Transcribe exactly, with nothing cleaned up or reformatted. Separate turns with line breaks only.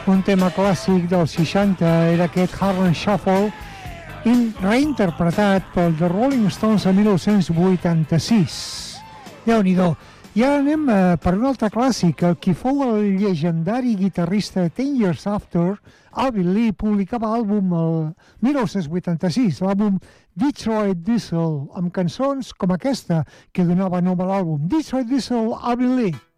Un tema clàssic dels seixanta era aquest Harlem Shuffle, in, reinterpretat pel The Rolling Stones a mil nou-cents vuitanta-sis. Déu-n'hi-do. I ara anem eh, per un altre clàssic. El qui fou el llegendari guitarrista Ten Years After, Alvin Lee, publicava àlbum el mil nou-cents vuitanta-sis, l'àlbum Detroit Diesel, amb cançons com aquesta que donava nom a l'àlbum. Detroit Diesel, Alvin Lee.